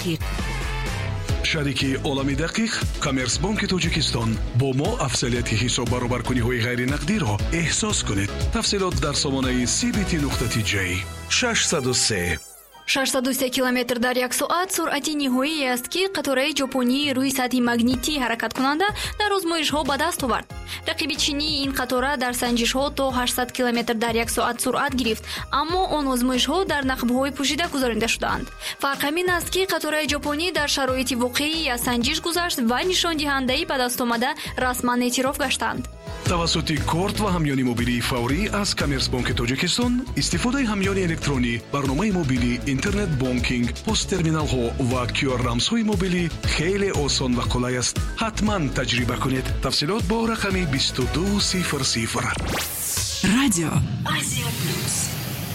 دقیق. شریکی عالمی دقیق کامرسبانک تاجیکستان با ما افضلیت حساب برابرکنی‌های غیر نقدی را احساس کنید. تفصیلات در سامانه cbt.j 603 603 км дар як соат суръати ниҳоие аст ки қатораи ҷопонӣ рӯи сатҳи магнитӣ ҳаракаткунанда дар озмоишҳо ба даст овард. рақиби чинии ин қатора дар санҷишҳо то 800 км дар як соат суръат гирифт, аммо он озмоишҳо дар нақбҳои пӯшида гузаронида шудаанд. фарқ ҳамин аст ки қатораи ҷопонӣ дар шароити воқеӣ аз санҷиш гузашт ва нишондиҳандаи ба дастомада расман эътироф гаштанд. тавассути корт ва ҳамёни мобилии фаврӣ аз Коммерсбанки Тоҷикистон истифодаи ҳамёни электронӣ, барномаи мобилӣ, интернет бонкинг, посттерминалҳо ва QR-рамзҳои мобилӣ хеле осон ва қулай аст. ҳатман таҷриба кунед. тафсилот бо рақами 2200. радио Азия Плюс.